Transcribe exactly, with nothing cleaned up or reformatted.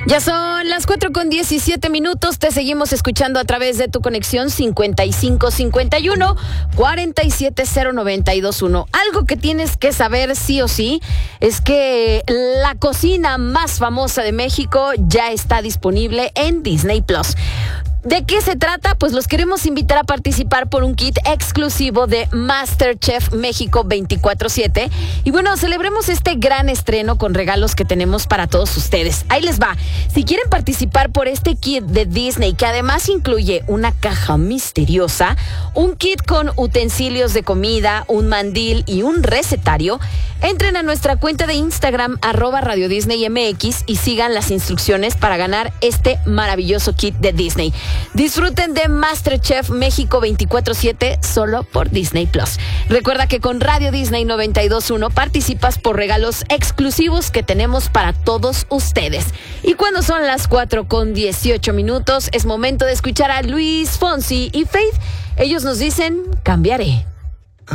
Ya son las cuatro con diecisiete minutos. Te seguimos escuchando a través de tu conexión cincuenta y cinco cincuenta y uno cuarenta y siete cero noventa y dos uno. Algo que tienes que saber sí o sí es que la cocina más famosa de México ya está disponible en Disney Plus. ¿De qué se trata? Pues los queremos invitar a participar por un kit exclusivo de MasterChef México veinticuatro siete. Y bueno, celebremos este gran estreno con regalos que tenemos para todos ustedes. Ahí les va. Si quieren participar por este kit de Disney, que además incluye una caja misteriosa, un kit con utensilios de comida, un mandil y un recetario, entren a nuestra cuenta de Instagram, arroba Radio Disney M X, y sigan las instrucciones para ganar este maravilloso kit de Disney. Disfruten de MasterChef México veinticuatro siete solo por Disney Plus. Recuerda que con Radio Disney noventa y dos punto uno participas por regalos exclusivos que tenemos para todos ustedes. Y cuando son las cuatro con dieciocho minutos, es momento de escuchar a Luis Fonsi y Faith. Ellos nos dicen: cambiaré.